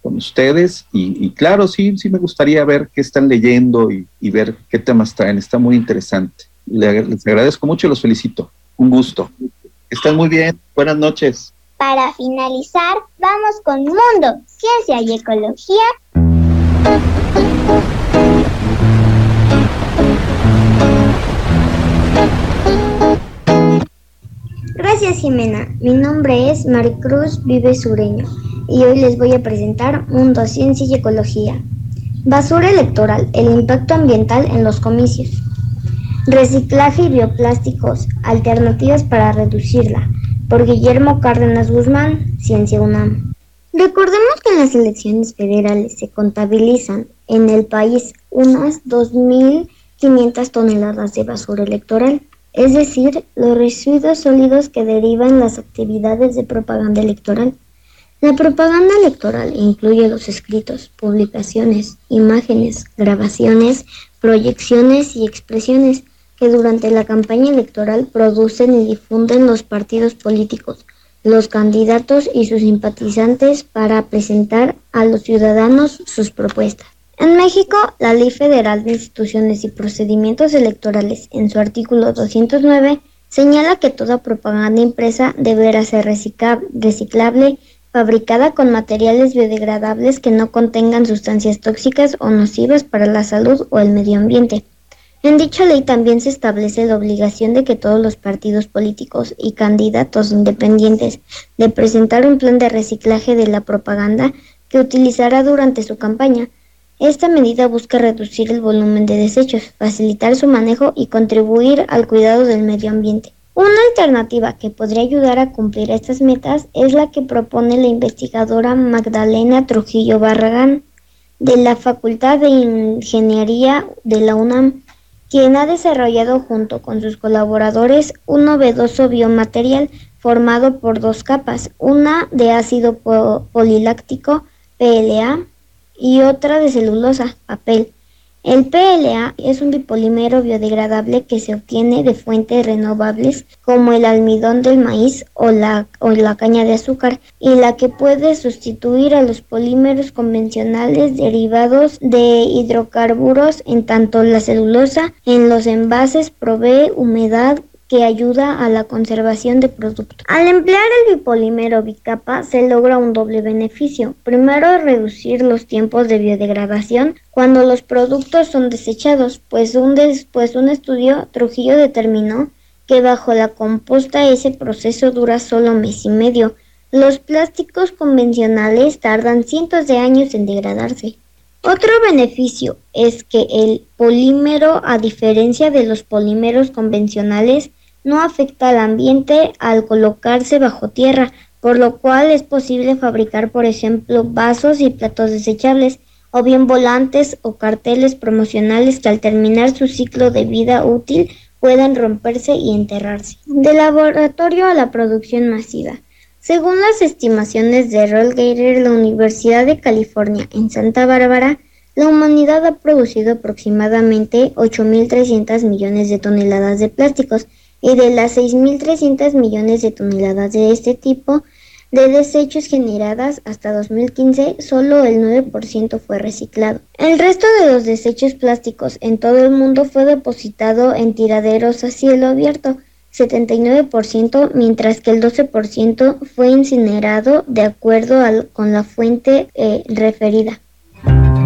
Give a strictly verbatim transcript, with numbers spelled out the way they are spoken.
con ustedes y, y claro, sí, sí me gustaría ver qué están leyendo y, y ver qué temas traen. Está muy interesante. Le, les agradezco mucho y los felicito. Un gusto. Están muy bien. Buenas noches. Para finalizar, vamos con Mundo, Ciencia y Ecología. Gracias, Jimena. Mi nombre es Maricruz Vives Sureño y hoy les voy a presentar Mundo, Ciencia y Ecología. Basura electoral, el impacto ambiental en los comicios. Reciclaje y bioplásticos, alternativas para reducirla, por Guillermo Cárdenas Guzmán, Ciencia UNAM. Recordemos que en las elecciones federales se contabilizan en el país unas dos mil quinientas toneladas de basura electoral, es decir, los residuos sólidos que derivan las actividades de propaganda electoral. La propaganda electoral incluye los escritos, publicaciones, imágenes, grabaciones, proyecciones y expresiones que durante la campaña electoral producen y difunden los partidos políticos, los candidatos y sus simpatizantes para presentar a los ciudadanos sus propuestas. En México, la Ley Federal de Instituciones y Procedimientos Electorales, en su artículo doscientos nueve, señala que toda propaganda impresa deberá ser reciclable, fabricada con materiales biodegradables que no contengan sustancias tóxicas o nocivas para la salud o el medio ambiente. En dicha ley también se establece la obligación de que todos los partidos políticos y candidatos independientes de presentar un plan de reciclaje de la propaganda que utilizará durante su campaña. Esta medida busca reducir el volumen de desechos, facilitar su manejo y contribuir al cuidado del medio ambiente. Una alternativa que podría ayudar a cumplir estas metas es la que propone la investigadora Magdalena Trujillo Barragán, de la Facultad de Ingeniería de la UNAM, quien ha desarrollado junto con sus colaboradores un novedoso biomaterial formado por dos capas, una de ácido po- poliláctico, P L A, y otra de celulosa, papel. El P L A es un bipolímero biodegradable que se obtiene de fuentes renovables como el almidón del maíz o la, o la caña de azúcar, y la que puede sustituir a los polímeros convencionales derivados de hidrocarburos, en tanto la celulosa en los envases provee humedad que ayuda a la conservación de productos. Al emplear el bipolímero bicapa se logra un doble beneficio. Primero, reducir los tiempos de biodegradación cuando los productos son desechados, pues un, des, pues un estudio Trujillo determinó que bajo la composta ese proceso dura solo mes y medio. Los plásticos convencionales tardan cientos de años en degradarse. Otro beneficio es que el polímero, a diferencia de los polímeros convencionales, no afecta al ambiente al colocarse bajo tierra, por lo cual es posible fabricar, por ejemplo, vasos y platos desechables, o bien volantes o carteles promocionales que al terminar su ciclo de vida útil pueden romperse y enterrarse. Del laboratorio a la producción masiva. Según las estimaciones de Rollgater, la Universidad de California en Santa Bárbara, la humanidad ha producido aproximadamente ocho mil trescientos millones de toneladas de plásticos, y de las seis mil trescientos millones de toneladas de este tipo de desechos generadas hasta dos mil quince, solo el nueve por ciento fue reciclado. El resto de los desechos plásticos en todo el mundo fue depositado en tiraderos a cielo abierto, setenta y nueve por ciento, mientras que el doce por ciento fue incinerado de acuerdo al, con la fuente eh, referida.